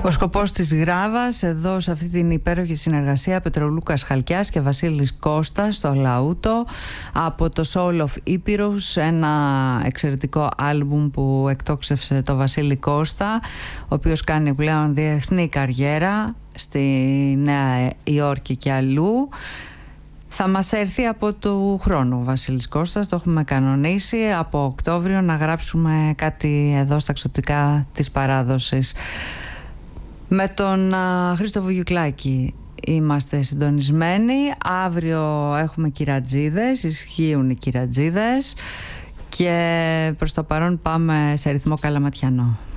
Ο σκοπός της Γράβας, εδώ σε αυτή την υπέροχη συνεργασία Πετρολούκας Χαλκιάς και Βασίλης Κώστας στο Λαούτο, από το Soul of Ήπειρους, ένα εξαιρετικό άλμπουμ που εκτόξευσε το Βασίλη Κώστα, ο οποίος κάνει πλέον διεθνή καριέρα στη Νέα Υόρκη και αλλού. Θα μας έρθει από του χρόνου ο Βασίλης Κώστας, το έχουμε κανονίσει από Οκτώβριο να γράψουμε κάτι εδώ στα εξωτικά της παράδοσης. Με τον Χρήστο Βουγιουκλάκη είμαστε συντονισμένοι. Αύριο έχουμε κυρατζίδες, ισχύουν οι κυρατζίδες και προς το παρόν πάμε σε ρυθμό καλαματιανό.